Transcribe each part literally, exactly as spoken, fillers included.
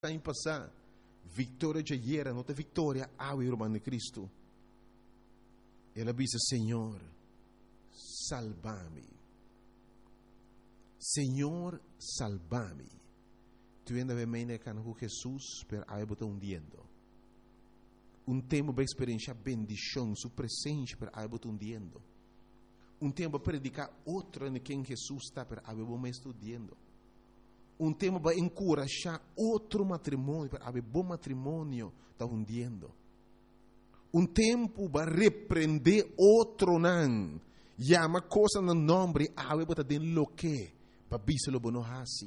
em passar. Vitória de era, não tem vitória ao irmão de Cristo. Ela disse, Senhor, salva-me. Senhor, salva-me. Tu ainda vem me com Jesus, per aí botar um diendo. Um tempo para experienciar bendição, sua presença, per aí botar um diendo. Um tempo para predicar outra em quem Jesus está, per aí botar um estudando. Um tempo para encorajar outro matrimônio, para haver bom matrimônio, está hundiendo. Um tempo para repreender outro não. Llama coisa no nome, haver botar dentro lo que, para biselo bono hasi.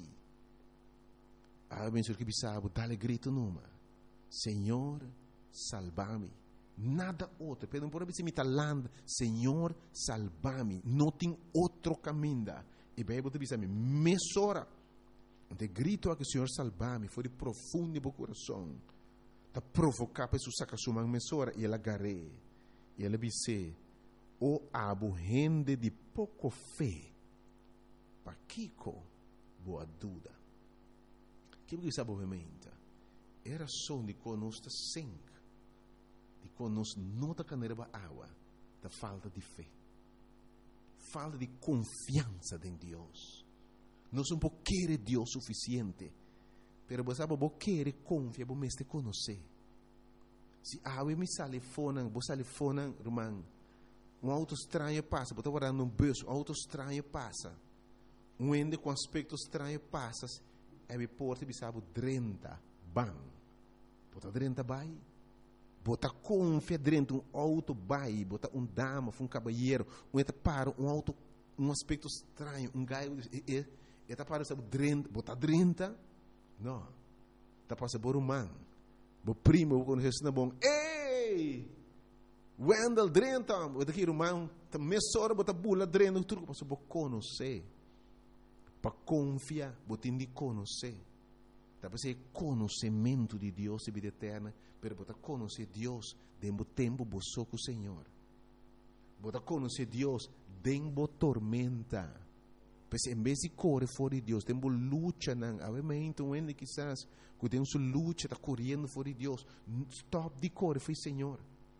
Haver mencionado que bisabo, dale grito numa. Senhor, salva-me. Nada outro. Pero por exemplo, se land, Senhor, salva-me. Não tem outro caminho. E bem, você diz, mesora. De grito a que o Senhor salva-me, foi de profundo do coração. Da provocar para sacar sua mesora e ela agarrei. E ela disse, o abo gente de pouco fé, para Kiko, boa dúvida. Que você sabe obviamente? Era só de conosco sangue, de conosco nota caneira água, da falta de fé, falta de confiança em Deus. Não são por querer Deus suficiente, pero você sabe por querer confiar, por mestre conhecer. Se a água me sale fora, você sale fora, irmão, um auto estranho passa, você está num bus, um auto estranho passa, um ende com aspecto estranho passa, é me porta, você sabe, drenta, bam, bota drenta vai, bota confia dentro um auto vai, bota um dama, um cabalheiro, um eta para um auto, um aspecto estranho, um gaio, e está para sabe drenta, bota drenta, não, está para saber humano, o primo quando recebe bom, ei, Wendell drenta, o daqui irmão, tá mesora bota bula drenta, tudo para saber conhecer. Para confiar, você tem de conhecer. Tá para ser conhecimento de Deus e vida eterna, pero você conhecer Deus dentro do tempo você com o Senhor. Você conhecer Deus dentro da tormenta. Porque em vez de correr fora de Deus, dentro da luta, não. Obviamente, um ende quizás, que tem sua luta, está correndo fora de Deus. Stop de correr, foi Senhor.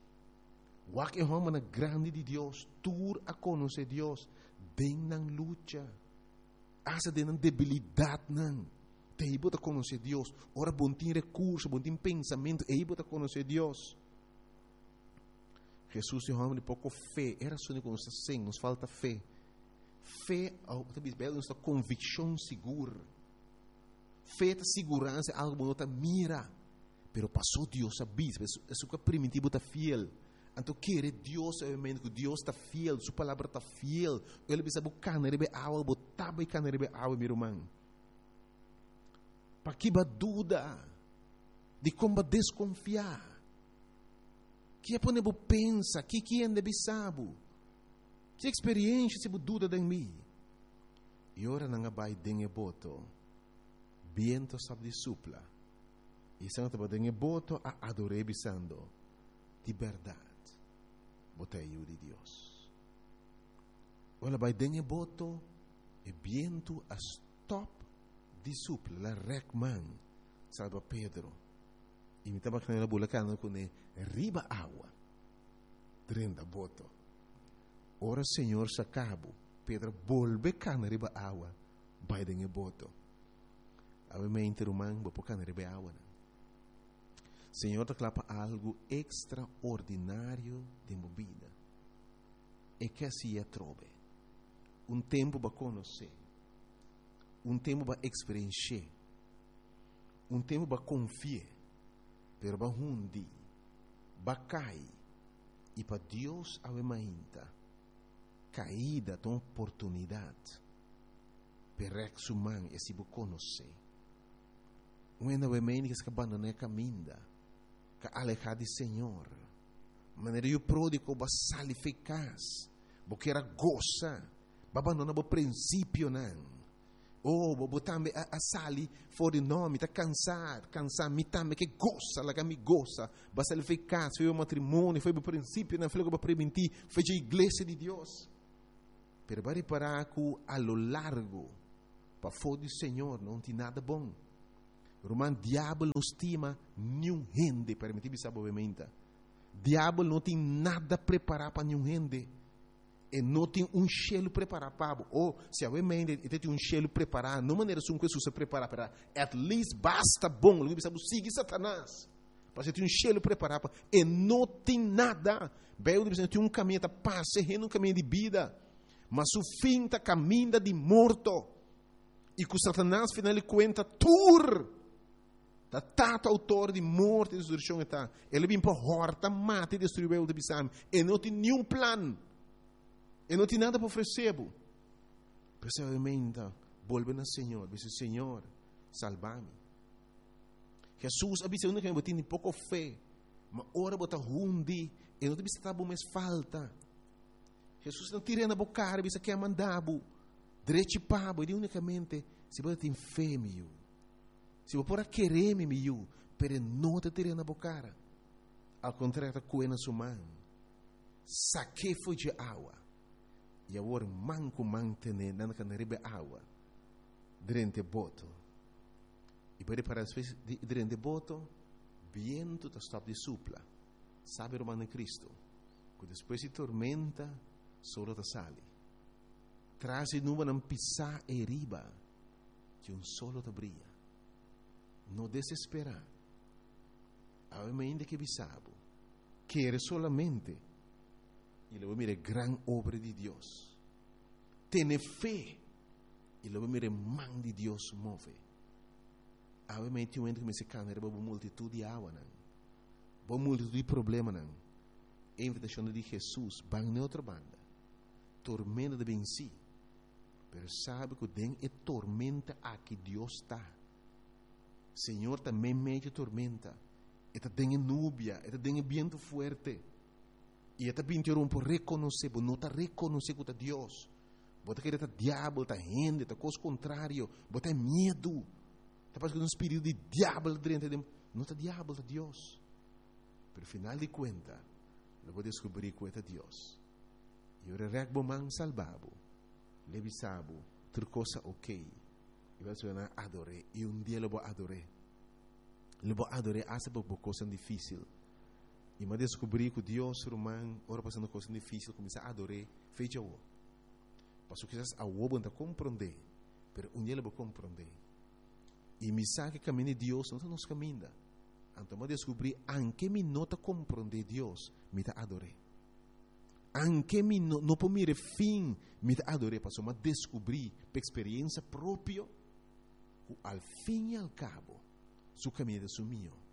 O que é uma grande de Deus, tur a conhecer Deus dentro da luta. Asa de uma debilidade, não. Tem que conhecer Deus. Ora, bom tem recurso, bom tem pensamento, e que conhecer Deus. Jesus tem um pouco fé. Era só que nos assim, nos falta fé. Fé, nos dá convicção segura. Fé é segurança, algo que não mira. Pero passou Deus a bispo, isso que é primitivo, está fiel. Então, querer Deus, obviamente, que Deus está fiel, sua palavra está fiel. Ele precisa buscar na rebe água, botar buscar na rebe água, meu irmão. Para que ba dúvida, de como desconfiar. Que é para não pensa, que que é de sabe. Que experiência se dúvida de mim. E ora não vai dengue boto, viento sabe de supla. E se não te vai dengue boto, a adorei bisando, de verdade. Botei eu de Deus. Olha, vai dengue boto, e viento a stop de supla, la recman, salva Pedro. E me estava canela bulacana com ele, riba água, drenda boto. Ora, Senhor, sacabo, Pedro, volve cana riba água, vai dengue boto. Obviamente, irmão, vou pôr cana riba água. Senhor, te clapa algo extraordinário de minha vida. E que assim é trove. Um tempo para conhecer. Um tempo para experienciar. Um tempo para confiar. Pero para hundi. Para cair. E para Deus ainda. Caída de uma oportunidade. Para exumar e se conhecer. Um ainda vai que se abandona a caminho. Que alejar de Senhor. Maneira o pródigo vai sair eficaz. Porque era goza. Vai abandonar o princípio, não. Oh, vou também a, a sali fora de nome, está cansado, cansado, me também que goza, lá que me goza. Vai sair eficaz, foi o matrimônio, foi o princípio, não foi o que vai permitir, foi a igreja de Deus. Pero vai reparar que a lo largo, para fora do Senhor, não tem nada bom. Roman, diabo não estima nenhum gente para me saber obviamente. Diabo não tem nada preparado para nenhum gente. E não tem um cheiro preparado para. Ou, se alguém tem um cheiro preparado, não maneira como Jesus se prepara para. At least basta bom. Não precisa seguir Satanás. Mas tem um cheiro preparado para. E não tem nada. Bem, tem um caminho que passa, um caminho de vida. Mas o fim está caminho de morto. E que Satanás, final de conta, tur. Da tata autor de morte e destruição está. Ele vem para horta, mata e destruir o de Bissam. E não tem nenhum plano. E não tem nada para oferecer. Precisamente, volve ao Senhor. Diz: Senhor, salva-me. Jesus, a visão que eu tenho pouco fé. Mas ora bota rundi. E não tem que estar mais falta. Jesus não tira na boca, bisa que é mandado. Direito para, e unicamente, se você tem fé, meu. Se você pode querer, meu, pero não te tira na boca. Ao contrário, coe na sua mão. Saque foi de água. E agora manco mantene na canaribe água durante boto. E para para as vezes durante boto, viento está stop de supla. Sabe o mano Cristo? Que depois de tormenta, solo te sale. Traz e numa não pisar e riba, que um solo te brilha. Não desesperar. Obviamente que bisabo. Quer solamente. E luego mire gran obra de Dios. Tiene fe. Y luego mire man de Dios move. Obviamente un momento que me se cana, era uma multitud de agua, uma multitud de problemas. A invitação de Jesus, van na outra banda. Tormenta de venci. Pero sabe que den é tormenta aqui Deus está. Senhor também meio tormenta. Eta tem nubia, eta tem viento fuerte. E esta pintura por reconhecer, por não reconhecer que é Deus. Bota que é diabo, está gente, está coisa contrário, bota medo. Está passando um espírito de diabo dentro de não está diabo, está Deus. Pero final de conta, eu vou descobrir que é Deus. E eu regbo man salvabo, levisabo, outra coisa ok. E vai sonar adoré, e um dia eu vou adoré. Eu vou adoré, essa é uma coisa difícil. E me descobri que Deus, romano, ora passando coisa difícil, começa a adorar, fecha o. Passo que a o não compreender, mas um dia eu vou compreender. E me sabe que caminho de Deus não está nos caminhos. Então me descobri, anche me nota compreender Deus, me está adorar. Anche me não no por mire fim, me está adorar, passo me descobri, por experiência própria, que ao fim e ao cabo, o caminho é o meu.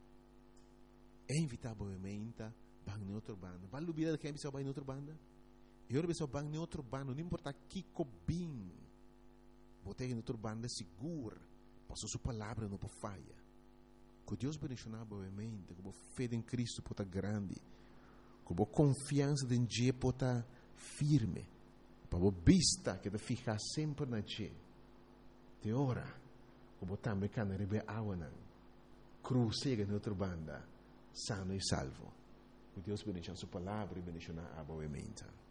É invitável obviamente para em outra banda. Vale a vida que é pessoa vai em outra banda. E outra pessoa vai em outra banda, não importa que cobim. Botei em outra banda segura, passou sua palavra não pode falha. Que Deus bendicionar obviamente, que a fé em Cristo pode estar grande, que a confiança em Deus pode estar firme, para a vista que te ficar sempre na Deus. De hora, que a também can rebe água não, cruzega em outra banda. Sano e salvo. Que Deus bendiga a sua palavra e bendiga a obviamente.